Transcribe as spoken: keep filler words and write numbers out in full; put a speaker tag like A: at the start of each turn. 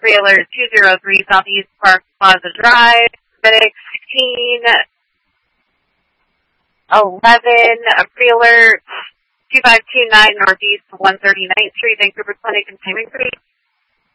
A: Prealert two oh three Southeast Park Plaza Drive, Medic sixteen eleven, Prealert two five two nine Northeast one thirty-ninth Street, Vancouver Clinic and Payment Creek.